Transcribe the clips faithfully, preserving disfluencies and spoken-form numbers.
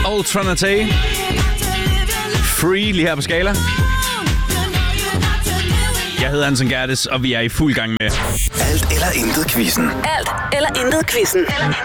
Alternative. Free lige her på Skala. Jeg hedder Anton Gerdes, og vi er i fuld gang med Alt eller intet quizzen. Alt eller intet quizzen.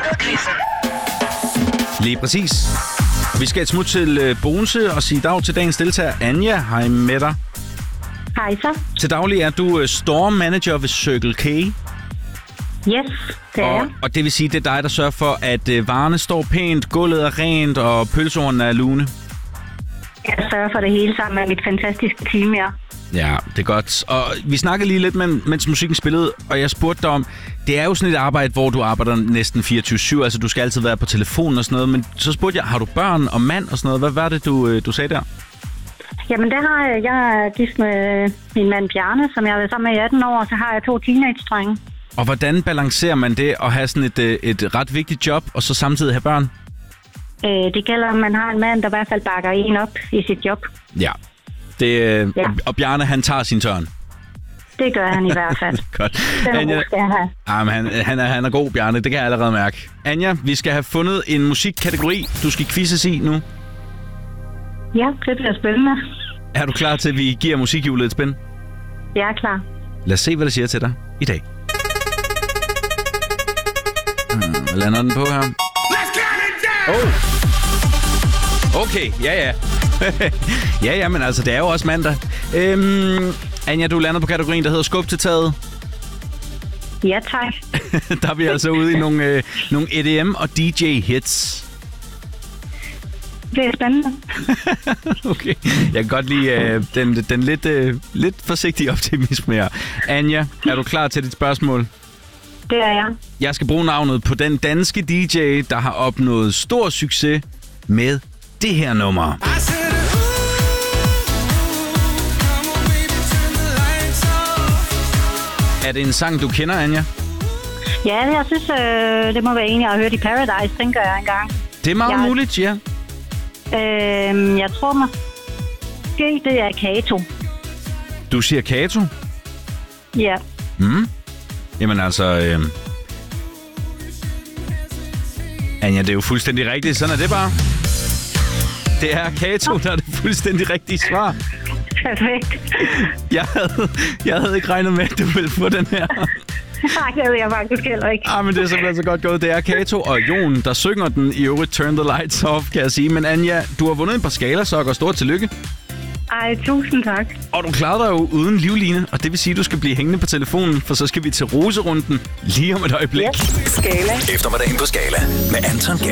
Lige præcis. Vi skal et smut til Bogense og sige dag til dagens deltager. Anja, hej med dig. Hej så. Til daglig er du store manager ved Circle K. Yes, det er og, jeg. og det vil sige, det er dig, der sørger for, at øh, varerne står pænt, gulvet er rent og pølseordene er lune. Jeg sørger for det hele sammen med mit fantastiske team, ja. Ja, det er godt. Og vi snakkede lige lidt, mens musikken spillede, og jeg spurgte dig om, det er jo sådan et arbejde, hvor du arbejder næsten fireogtyve syv, altså du skal altid være på telefonen og sådan noget, men så spurgte jeg, har du børn og mand og sådan noget? Hvad var det, du, du sagde der? Jamen, det har jeg. Jeg er gift med min mand Bjarne, som jeg har været sammen med i atten år, og så har jeg to teenage-drenge. Og hvordan balancerer man det at have sådan et, et ret vigtigt job, og så samtidig have børn? Øh, det gælder, at man har en mand, der i hvert fald bakker en op i sit job. Ja. Det, ja. Og Bjarne, han tager sin tørn. Det gør han i hvert fald. Godt. Den Anja, skal han have. Ah, men han, han, er, han er god, Bjarne. Det kan jeg allerede mærke. Anja, vi skal have fundet en musikkategori, du skal quizzes i nu. Ja, det bliver spændende. Er du klar til, at vi giver musikhjulet et spin? Jeg er klar. Lad os se, hvad det siger til dig i dag. Hmm, hvad lander den på her? Oh. Okay, ja ja. ja ja, men altså, det er jo også mandag. Øhm, Anja, du lander på kategorien, der hedder skub til taget. Ja, tak. Der er vi altså ude i nogle, øh, nogle E D M og D J-hits. Det er spændende. Okay, jeg kan godt lide øh, den, den lidt, øh, lidt forsigtige optimisme her. Anja, er du klar til dit spørgsmål? Det er jeg. Jeg skal bruge navnet på den danske D J, der har opnået stor succes med det her nummer. Er det en sang, du kender, Anja? Ja, jeg synes, øh, det må være en, jeg har hørt i Paradise, tænker jeg engang. Det er meget jeg, muligt, ja. Øh, jeg tror måske, det er Kato. Du siger Kato? Ja. Mm. Jamen altså... Øh... Anja, det er jo fuldstændig rigtigt. Sådan er det bare. Det er Kato, der er det fuldstændig rigtige svar. Perfekt. Jeg havde, jeg havde ikke regnet med, at du ville få den her. Nej, det ved jeg faktisk heller ikke. Ah, men det er simpelthen så godt gået. Det er Kato og Jon, der synger den i øvrigt Turn the Lights Off, kan jeg sige. Men Anja, du har vundet en par skalasokker. Stort tillykke. Ej, tusind tak. Og du klarede dig jo uden livline, og det vil sige, at du skal blive hængende på telefonen, for så skal vi til roserunden lige om et øjeblik. Yes. Skala. Eftermiddagen på Skala med Anton Gerdes.